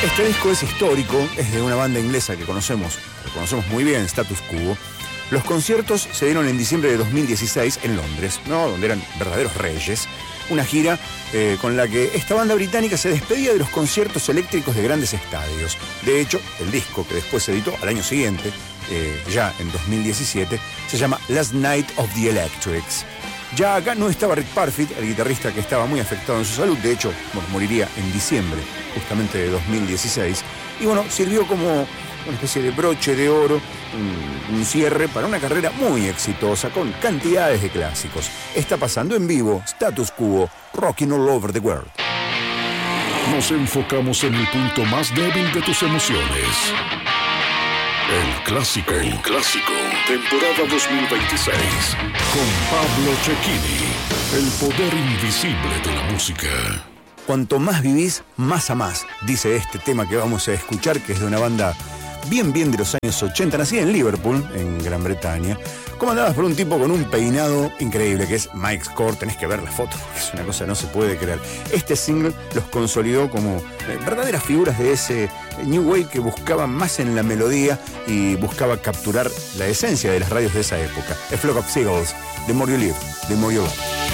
Este disco es histórico, es de una banda inglesa que conocemos muy bien, Status Quo. Los conciertos se dieron en diciembre de 2016 en Londres, ¿no? Donde eran verdaderos reyes. Una gira con la que esta banda británica se despedía de los conciertos eléctricos de grandes estadios. De hecho, el disco que después se editó al año siguiente, ya en 2017, se llama Last Night of the Electrics. Ya acá no estaba Rick Parfitt, el guitarrista que estaba muy afectado en su salud. De hecho, moriría en diciembre justamente de 2016. Y bueno, sirvió como una especie de broche de oro, un cierre para una carrera muy exitosa con cantidades de clásicos. Está pasando en vivo Status Quo, Rocking All Over the World. Nos enfocamos en el punto más débil de tus emociones. El clásico, temporada 2026, con Pablo Cecchini, el poder invisible de la música. Cuanto más vivís, más amás, dice este tema que vamos a escuchar, que es de una banda bien de los años 80, nacida en Liverpool, en Gran Bretaña, comandadas por un tipo con un peinado increíble, que es Mike Score. Tenés que ver la foto, es una cosa, no se puede creer. Este single los consolidó como verdaderas figuras de ese New Wave que buscaba más en la melodía y buscaba capturar la esencia de las radios de esa época. A Flock of Seagulls, The More You Live, The More You Love.